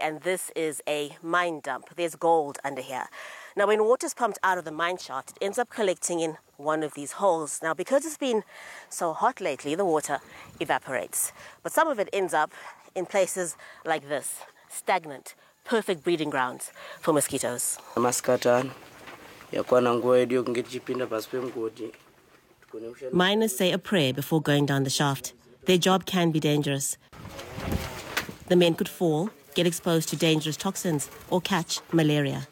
and this is a mine dump. There's gold under here. Now, when water is pumped out of the mine shaft, it ends up collecting in one of these holes. Now, because it's been so hot lately, the water evaporates. But some of it ends up in places like this, stagnant, perfect breeding grounds for mosquitoes. Miners say a prayer before going down the shaft. Their job can be dangerous. The men could fall, get exposed to dangerous toxins, or catch malaria.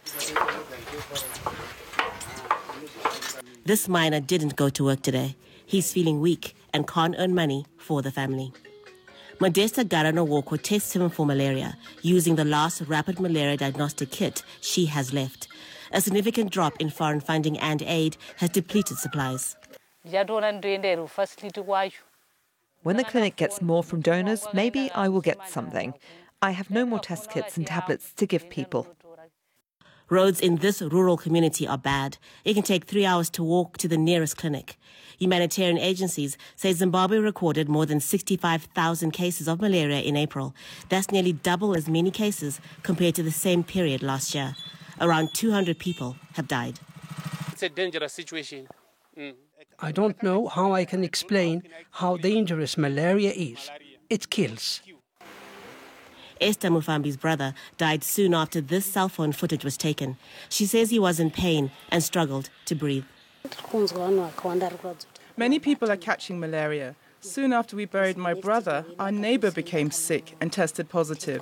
This miner didn't go to work today. He's feeling weak and can't earn money for the family. Modesta Garanowoko tests him for malaria using the last rapid malaria diagnostic kit she has left. A significant drop in foreign funding and aid has depleted supplies. When the clinic gets more from donors, maybe I will get something. I have no more test kits and tablets to give people. Roads in this rural community are bad. It can take 3 hours to walk to the nearest clinic. Humanitarian agencies say Zimbabwe recorded more than 65,000 cases of malaria in April. That's nearly double as many cases compared to the same period last year. Around 200 people have died. It's a dangerous situation. I don't know how I can explain how dangerous malaria is. It kills. Esther Mufambi's brother died soon after this cell phone footage was taken. She says he was in pain and struggled to breathe. Many people are catching malaria. Soon after we buried my brother, our neighbor became sick and tested positive.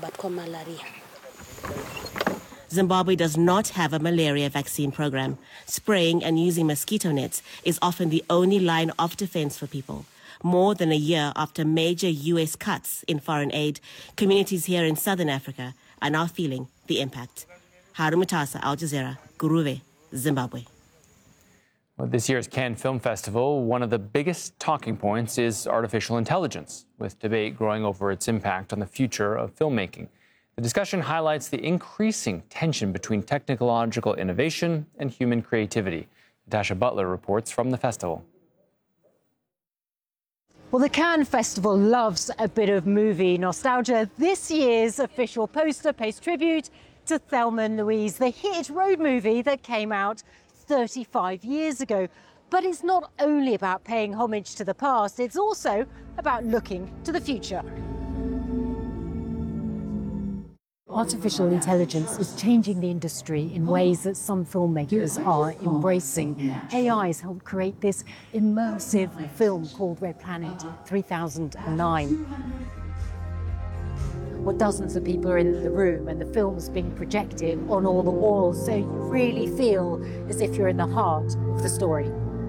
Zimbabwe does not have a malaria vaccine program. Spraying and using mosquito nets is often the only line of defense for people. More than a year after major U.S. cuts in foreign aid, communities here in southern Africa are now feeling the impact. Haru Mutasa, Al Jazeera, Guruve, Zimbabwe. Well, this year's Cannes Film Festival, one of the biggest talking points is artificial intelligence, with debate growing over its impact on the future of filmmaking. The discussion highlights the increasing tension between technological innovation and human creativity. Natasha Butler reports from the festival. Well, the Cannes Festival loves a bit of movie nostalgia. This year's official poster pays tribute to Thelma and Louise, the hit road movie that came out 35 years ago. But it's not only about paying homage to the past, it's also about looking to the future. Artificial intelligence is changing the industry in ways that some filmmakers are embracing. AI has helped create this immersive film called Red Planet 3009. Well, dozens of people are in the room and the film's being projected on all the walls, so you really feel as if you're in the heart of the story.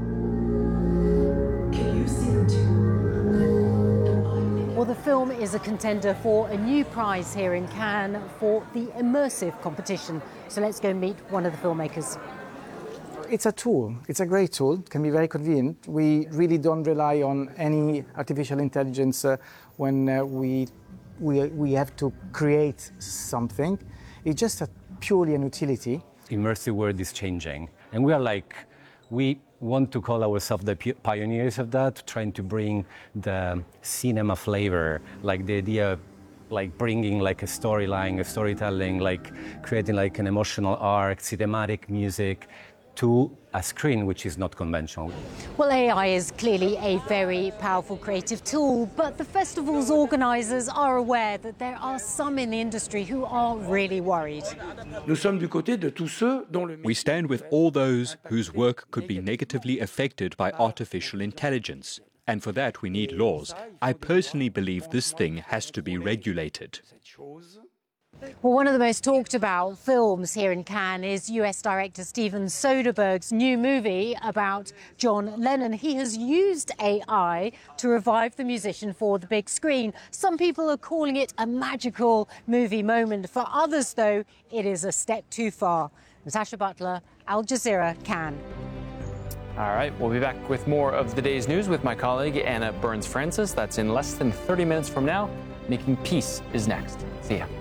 Can you see them too? Well, the film is a contender for a new prize here in Cannes for the immersive competition. So let's go meet one of the filmmakers. It's a tool. It's a great tool. It can be very convenient. We really don't rely on any artificial intelligence when we have to create something. It's just purely an utility. Immersive world is changing, and we want to call ourselves the pioneers of that, trying to bring the cinema flavor, like the idea of bringing a storyline, a storytelling, creating an emotional arc, cinematic music to a screen which is not conventional. Well, AI is clearly a very powerful creative tool, but the festival's organisers are aware that there are some in the industry who are really worried. We stand with all those whose work could be negatively affected by artificial intelligence. And for that, we need laws. I personally believe this thing has to be regulated. Well, one of the most talked about films here in Cannes is US director Steven Soderbergh's new movie about John Lennon. He has used AI to revive the musician for the big screen. Some people are calling it a magical movie moment. For others, though, it is a step too far. Natasha Butler, Al Jazeera, Cannes. All right, we'll be back with more of the day's news with my colleague Anna Burns-Francis. That's in less than 30 minutes from now. Making Peace is next. See ya.